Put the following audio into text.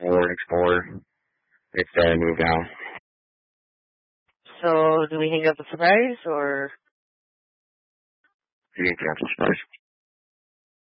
Ford Explorer. It's moved out. So, do we hang up the surprise, or? You can cancel surprise.